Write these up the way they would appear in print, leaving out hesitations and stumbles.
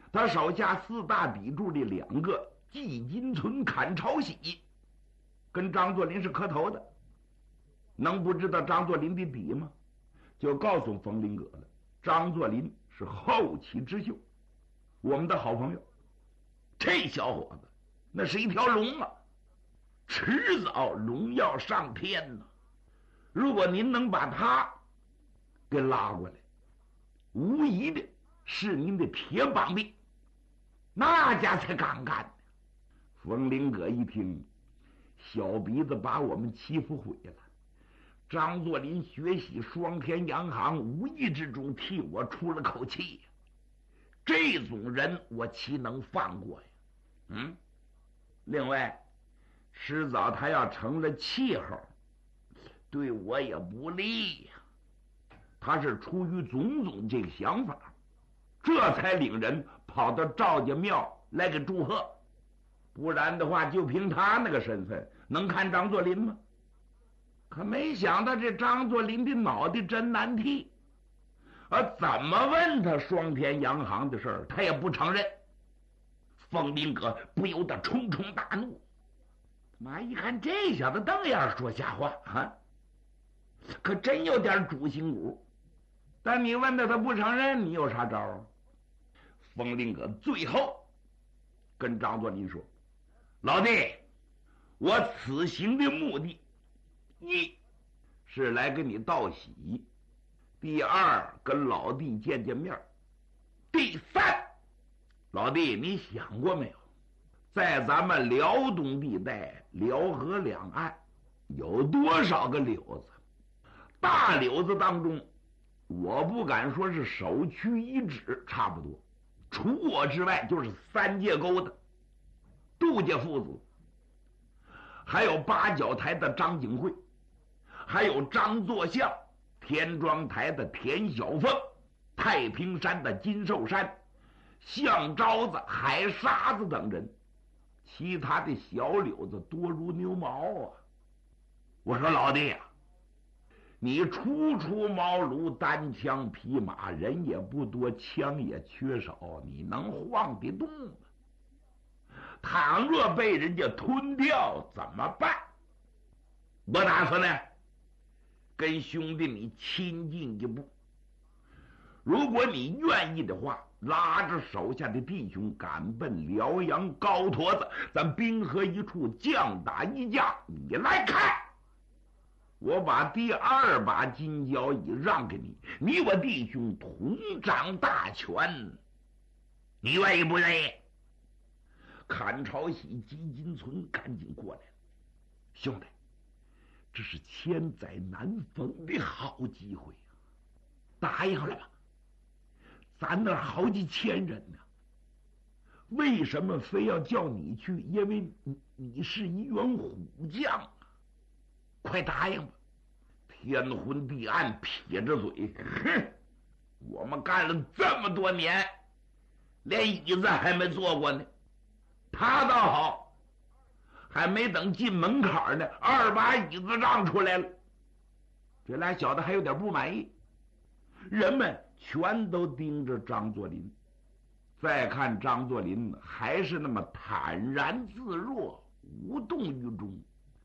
他手下4大砥柱的2个季金存、砍朝喜，跟张作霖是磕头的，能不知道张作霖的底吗？就告诉冯林阁了，张作霖是后起之秀，我们的好朋友。这小伙子那是一条龙啊，迟早龙要上天呢。如果您能把他给拉过来，无疑的是您的铁膀臂，那家才敢干呢。冯林阁一听，小鼻子把我们欺负毁了。张作霖学习双田洋行，无意之中替我出了口气呀。这种人我岂能放过呀？另外，迟早他要成了气候，对我也不利呀。他是出于种种这个想法，这才领人跑到赵家庙来给祝贺。不然的话，就凭他那个身份，能看张作霖吗？可没想到这张作霖的脑袋真难替，怎么问他双田洋行的事儿，他也不承认。冯林阁不由得冲冲大怒，妈一看这小子瞪眼说瞎话啊，可真有点主心骨。但你问他不承认，你有啥招啊？冯林阁最后跟张作霖说：“老弟，我此行的目的，一是来给你道喜，第二跟老弟见见面，第三，老弟你想过没有，在咱们辽东地带辽河两岸有多少个柳子？大柳子当中，我不敢说是首屈一指，差不多，除我之外就是3界沟的杜家父子，还有八角台的张景惠，还有张作相，田庄台的田小凤，太平山的金寿山，象招子、海沙子等人，其他的小柳子多如牛毛啊！我说老弟呀，你初出茅庐，单枪匹马，人也不多，枪也缺少，你能晃得动吗？倘若被人家吞掉怎么办？我打算呢，跟兄弟你亲近一步。如果你愿意的话，拉着手下的弟兄赶奔辽阳高坨子，咱兵合一处，将打一架。你来看，我把第2把金交椅让给你，你我弟兄同掌大权，你愿意不愿意？砍朝喜、基金存赶紧过来了，兄弟，这是千载难逢的好机会啊！答应了吧？咱那好几千人呢，为什么非要叫你去？因为你是一员虎将啊！快答应吧！天昏地暗，撇着嘴，哼，我们干了这么多年，连椅子还没坐过呢。他倒好，还没等进门槛呢，2把椅子让出来了。这俩小子还有点不满意，人们全都盯着张作霖。再看张作霖还是那么坦然自若，无动于衷。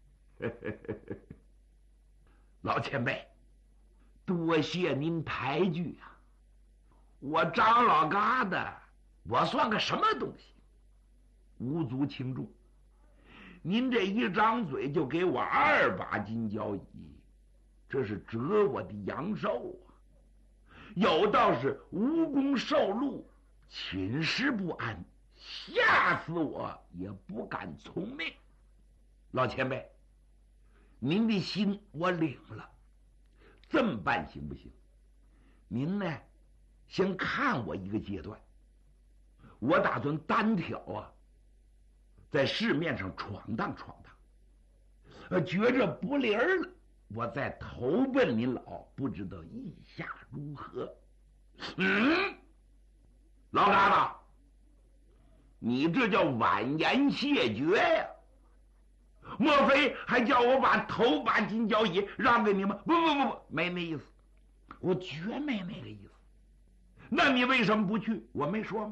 老前辈，多谢您抬举啊！我张老疙瘩，我算个什么东西？无足轻重。您这一张嘴就给我2把金交椅，这是折我的阳寿啊！有道是无功受禄，寝食不安，吓死我也不敢从命。老前辈，您的心我领了，这么办行不行？您呢，先看我一个阶段，我打算单挑啊，在市面上闯荡闯荡，觉着不灵了，我再投奔您老，不知道意下如何？老疙瘩，你这叫婉言谢绝呀！莫非还叫我把头把金交椅让给你吗？不，没那意思，我绝没那个意思。那你为什么不去？我没说吗？